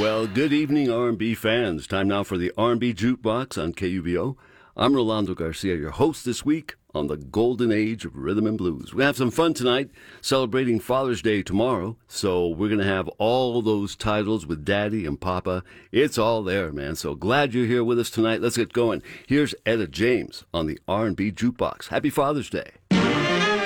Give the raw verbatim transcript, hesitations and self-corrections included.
Well, good evening, R and B fans. Time now for the R and B Jukebox on K U B O. I'm Rolando Garcia, your host this week on the golden age of rhythm and blues. We have some fun tonight, celebrating Father's Day tomorrow, so we're going to have all those titles with Daddy and Papa. It's all there, man, so glad you're here with us tonight. Let's get going. Here's Etta James on the R and B Jukebox. Happy Father's Day.